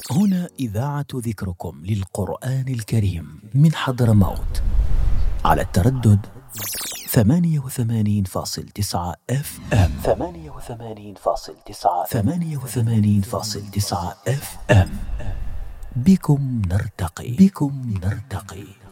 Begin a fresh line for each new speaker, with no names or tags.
هنا إذاعة ذكركم للقرآن الكريم من حضرموت على التردد 88.9 FM. 88.9 FM. بكم نرتقي.